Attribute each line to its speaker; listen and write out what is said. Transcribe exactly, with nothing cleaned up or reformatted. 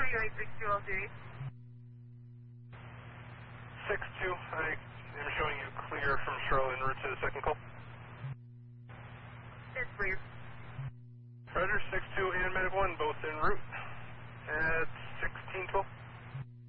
Speaker 1: U A six two oh three.
Speaker 2: six two, I am showing you clear from Charlotte en route to the second call.
Speaker 1: It's clear.
Speaker 2: Roger, six two and Medic one both en route at sixteen twelve.